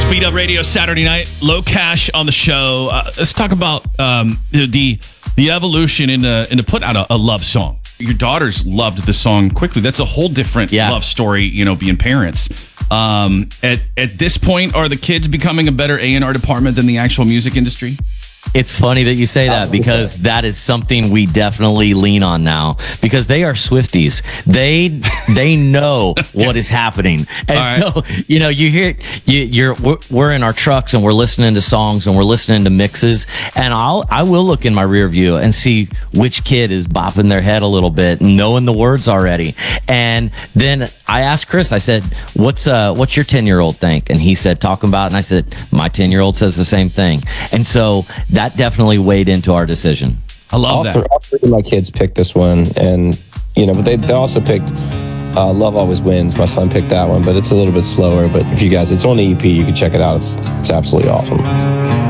Speed Up Radio Saturday night. Low Cash on the show. Let's talk about the evolution into put out a love song. Your daughters loved the song quickly. That's a whole different love story, being parents. At this point, are the kids becoming a better A&R department than the actual music industry? It's funny that you say that because that is something we definitely lean on now because they are Swifties. They know what is happening. And so, you hear we're in our trucks and we're listening to songs and we're listening to mixes, and I will look in my rear view and see which kid is bopping their head a little bit, knowing the words already. And then I asked Chris, I said, what's your 10-year-old think? And he said, talking about, and I said, my 10-year-old says the same thing. And so that definitely weighed into our decision. I love that. All three of my kids picked this one, and but they also picked "Love Always Wins." My son picked that one, but it's a little bit slower. But if it's on the EP, you can check it out. It's absolutely awesome.